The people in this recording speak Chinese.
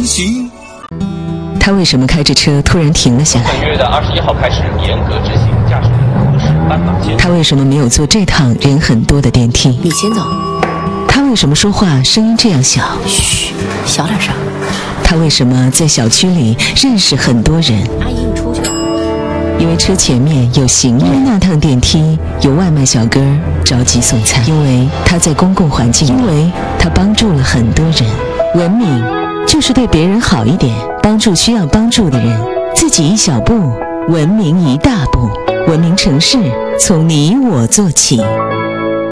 行。 他为什么开着车突然停了下来？ 本月的21号开始严格执行驾驶员核实斑马线。 他为什么没有坐这趟人很多的电梯？ 你先走。 他为什么说话声音这样小？ 嘘，小点声。 他为什么在小区里认识很多人？ 阿姨，你出去。 因为车前面有行人，因为那趟电梯有外卖小哥着急送餐，因为他在公共环境，因为他帮助了很多人。文明就是对别人好一点，帮助需要帮助的人，自己一小步，文明一大步。文明城市从你我做起。